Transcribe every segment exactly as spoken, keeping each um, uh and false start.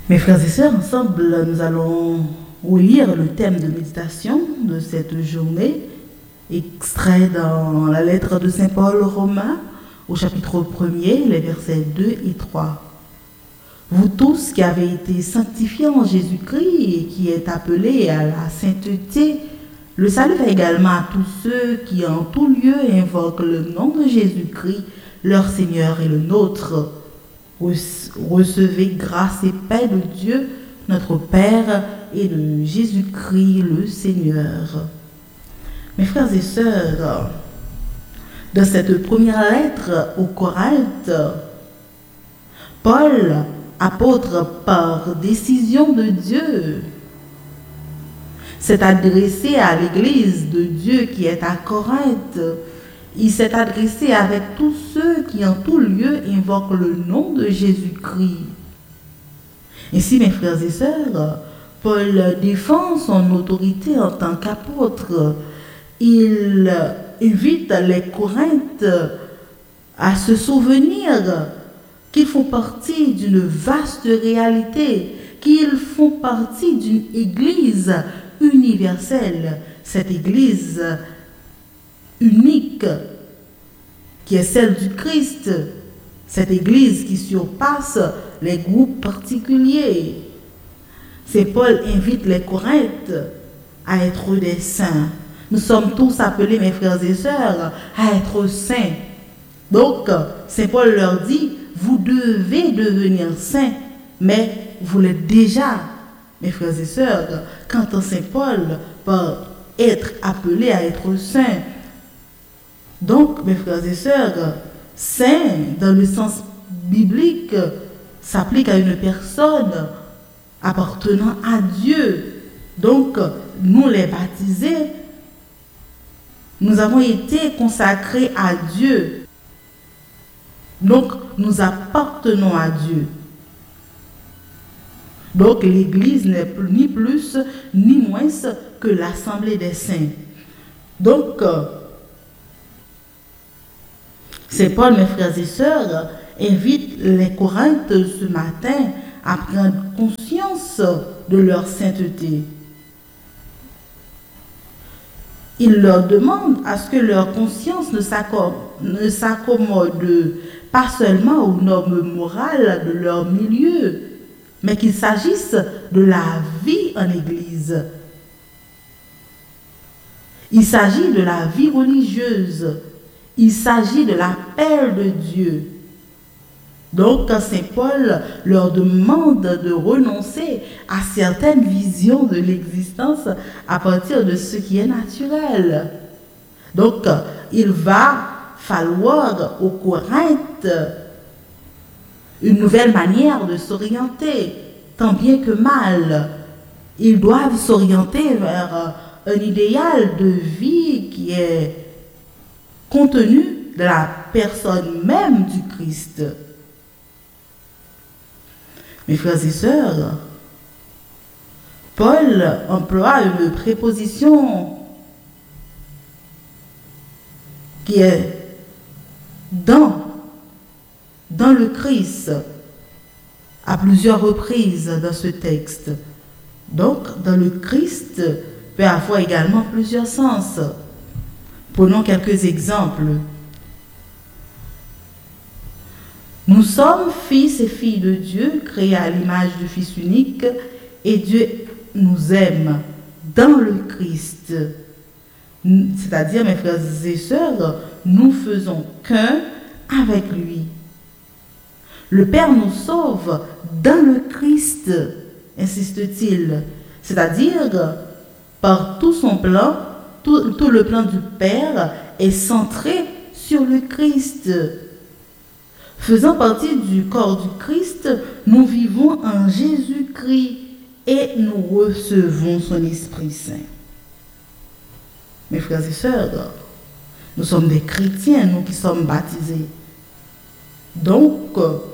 Mes frères et sœurs, ensemble, nous allons relire le thème de méditation de cette journée, extrait dans la lettre de Saint Paul aux Romains, au chapitre premier, les versets deux et trois. Vous tous qui avez été sanctifiés en Jésus-Christ et qui êtes appelés à la sainteté, le salut va également à tous ceux qui en tout lieu invoquent le nom de Jésus-Christ, leur Seigneur et le nôtre. Recevez grâce et paix de Dieu, notre Père, et de Jésus-Christ le Seigneur. Mes frères et sœurs, dans cette première lettre aux Corinthes, Paul, apôtre par décision de Dieu, s'est adressé à l'église de Dieu qui est à Corinthe. Il s'est adressé avec tous ceux qui en tout lieu invoquent le nom de Jésus-Christ. Ainsi, mes frères et sœurs, Paul défend son autorité en tant qu'apôtre. Il invite les Corinthes à se souvenir qu'ils font partie d'une vaste réalité, qu'ils font partie d'une église universelle, cette église unique qui est celle du Christ, cette église qui surpasse les groupes particuliers. C'est Paul invite les Corinthes à être des saints. Nous sommes tous appelés, mes frères et sœurs, à être saints. Donc, Saint Paul leur dit, vous devez devenir saints, mais vous l'êtes déjà, mes frères et sœurs. Quand Saint Paul par être appelé à être saint. Donc, mes frères et sœurs, saint, dans le sens biblique, s'applique à une personne appartenant à Dieu. Donc, nous les baptisés, nous avons été consacrés à Dieu. Donc, nous appartenons à Dieu. Donc, l'Église n'est ni plus ni moins que l'Assemblée des saints. Donc, c'est Paul, mes frères et sœurs, invite les Corinthes ce matin à prendre conscience de leur sainteté. Il leur demande à ce que leur conscience ne s'accommode pas seulement aux normes morales de leur milieu, mais qu'il s'agisse de la vie en Église. Il s'agit de la vie religieuse. Il s'agit de l'appel de Dieu. Donc, Saint Paul leur demande de renoncer à certaines visions de l'existence à partir de ce qui est naturel. Donc, il va falloir aux Corinthes une nouvelle manière de s'orienter, tant bien que mal. Ils doivent s'orienter vers un idéal de vie qui est contenu de la personne même du Christ. Mes frères et sœurs, Paul emploie une préposition qui est dans, dans le Christ à plusieurs reprises dans ce texte. Donc, dans le Christ peut avoir également plusieurs sens. Prenons quelques exemples. Nous sommes fils et filles de Dieu, créés à l'image du Fils unique, et Dieu nous aime dans le Christ. C'est-à-dire, mes frères et sœurs, nous faisons qu'un avec lui. Le Père nous sauve dans le Christ, insiste-t-il. C'est-à-dire, par tout son plan, tout, tout le plan du Père est centré sur le Christ. Faisant partie du corps du Christ, nous vivons en Jésus-Christ et nous recevons son Esprit Saint. Mes frères et sœurs, nous sommes des chrétiens, nous qui sommes baptisés. Donc,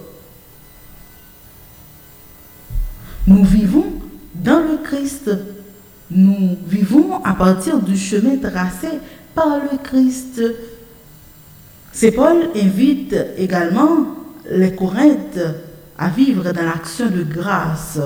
nous vivons dans le Christ. Nous vivons à partir du chemin tracé par le Christ. C'est Paul invite également les Corinthes à vivre dans l'action de grâce.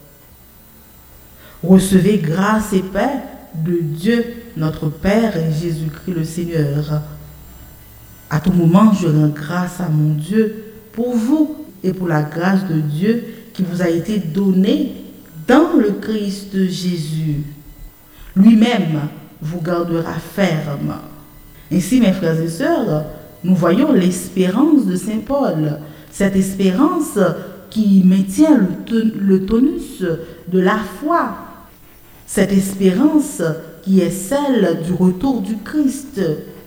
Recevez grâce et paix de Dieu, notre Père et Jésus-Christ le Seigneur. À tout moment, je rends grâce à mon Dieu pour vous et pour la grâce de Dieu qui vous a été donnée dans le Christ Jésus. Lui-même vous gardera ferme. Ainsi, mes frères et sœurs, nous voyons l'espérance de Saint Paul, cette espérance qui maintient le tonus de la foi, cette espérance qui est celle du retour du Christ.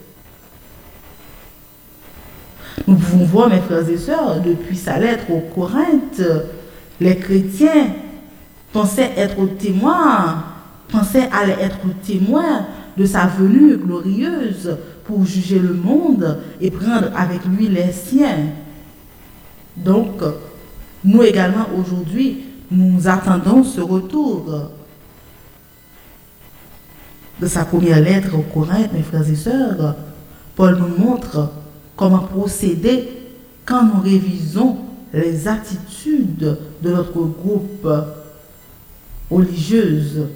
Nous pouvons voir, mes frères et sœurs, depuis sa lettre aux Corinthes, les chrétiens pensaient être témoins, pensaient aller être témoins de sa venue glorieuse pour juger le monde et prendre avec lui les siens. Donc, nous également aujourd'hui, nous attendons ce retour. De sa première lettre aux Corinthes, mes frères et sœurs, Paul nous montre comment procéder quand nous révisons les attitudes de notre groupe religieuse.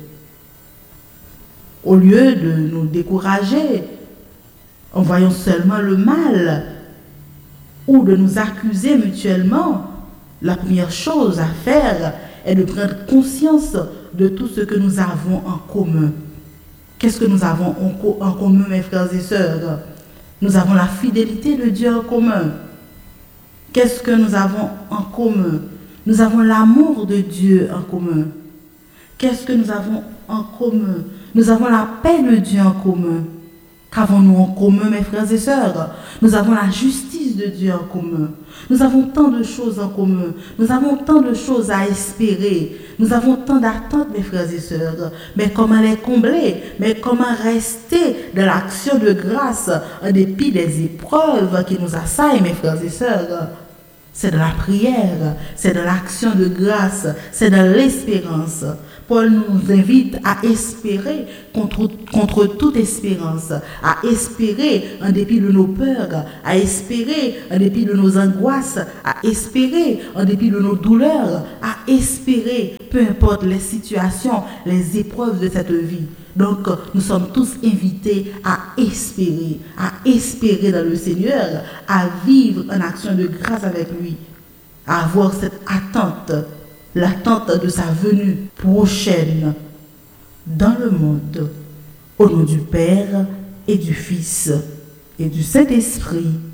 Au lieu de nous décourager en voyant seulement le mal ou de nous accuser mutuellement, la première chose à faire est de prendre conscience de tout ce que nous avons en commun. Qu'est-ce que nous avons en commun, mes frères et sœurs? Nous avons la fidélité de Dieu en commun. Qu'est-ce que nous avons en commun? Nous avons l'amour de Dieu en commun. Qu'est-ce que nous avons en commun? Nous avons la paix de Dieu en commun. Qu'avons-nous en commun, mes frères et sœurs? Nous avons la justice de Dieu en commun. Nous avons tant de choses en commun. Nous avons tant de choses à espérer. Nous avons tant d'attentes, mes frères et sœurs. Mais comment les combler? Mais comment rester dans l'action de grâce en dépit des épreuves qui nous assaillent, mes frères et sœurs? C'est de la prière, c'est de l'action de grâce, c'est de l'espérance. Paul nous invite à espérer contre, contre toute espérance, à espérer en dépit de nos peurs, à espérer en dépit de nos angoisses, à espérer en dépit de nos douleurs, à espérer, peu importe les situations, les épreuves de cette vie. Donc, nous sommes tous invités à espérer, à espérer dans le Seigneur, à vivre en action de grâce avec lui, à avoir cette attente, l'attente de sa venue prochaine dans le monde. Au nom du Père et du Fils et du Saint-Esprit.